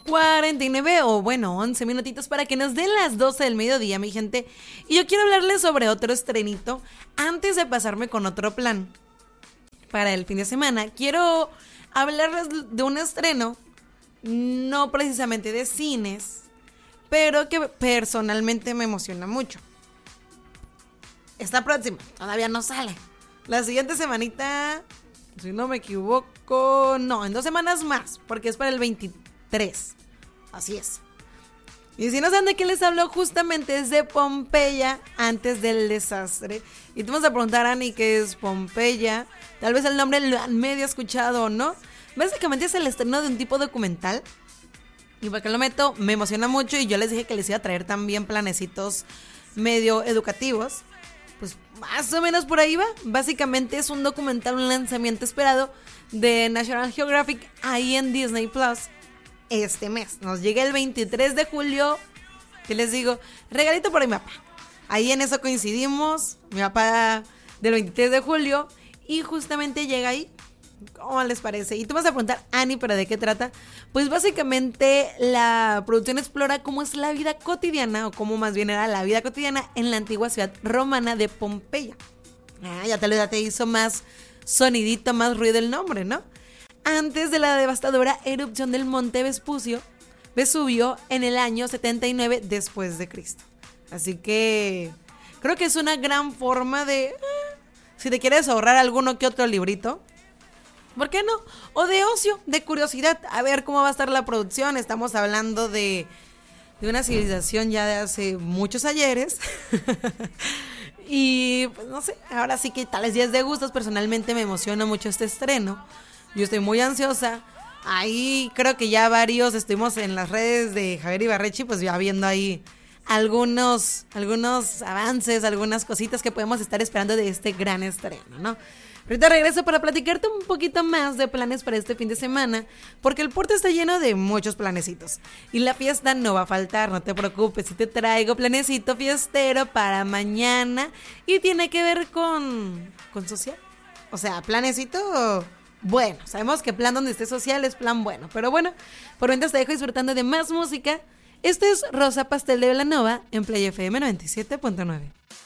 49 o bueno, 11 minutitos para que nos den las 12 del mediodía, mi gente. Y yo quiero hablarles sobre otro estrenito antes de pasarme con otro plan para el fin de semana. Quiero hablarles de un estreno, no precisamente de cines, pero que personalmente me emociona mucho. Esta próxima, todavía no sale. La siguiente semanita, si no me equivoco, no, en 2 semanas más, porque es para el 23. Así es. Y si no saben de qué les hablo, justamente es de Pompeya antes del desastre. Y tú me vas a preguntar, Ani, ¿qué es Pompeya? Tal vez el nombre lo han medio escuchado o no. Básicamente es el estreno de un tipo documental. Y para que lo meto, me emociona mucho. Y yo les dije que les iba a traer también planecitos medio educativos. Pues más o menos por ahí va. Básicamente es un documental, un lanzamiento esperado de National Geographic ahí en Disney Plus este mes. Nos llega el 23 de julio. ¿Qué les digo? Regalito por mi papá. Ahí en eso coincidimos. Mi papá del 23 de julio. Y justamente llega ahí. ¿Cómo les parece? Y tú vas a preguntar, Ani, ¿pero de qué trata? Pues básicamente la producción explora cómo es la vida cotidiana, o cómo más bien era la vida cotidiana en la antigua ciudad romana de Pompeya. Ya te hizo más sonidito, más ruido el nombre, ¿no? Antes de la devastadora erupción del monte Vesubio en el año 79 después de Cristo. Así que creo que es una gran forma de... si te quieres ahorrar alguno que otro librito, ¿por qué no? O de ocio, de curiosidad, a ver cómo va a estar la producción. Estamos hablando de una civilización ya de hace muchos ayeres. Y pues no sé, ahora sí que tales días de gustos. Personalmente me emociona mucho este estreno. Yo estoy muy ansiosa. Ahí creo que ya varios estuvimos en las redes de Javier Ibarrechi, pues ya viendo ahí algunos avances, algunas cositas que podemos estar esperando de este gran estreno, ¿no? Ahorita regreso para platicarte un poquito más de planes para este fin de semana, porque el puerto está lleno de muchos planecitos. Y la fiesta no va a faltar, no te preocupes, si te traigo planecito fiestero para mañana. Y tiene que ver con social. O sea, planecito bueno. Sabemos que plan donde esté social es plan bueno. Pero bueno, por mientras te dejo disfrutando de más música. Este es Rosa Pastel de Belanova en Play FM 97.9.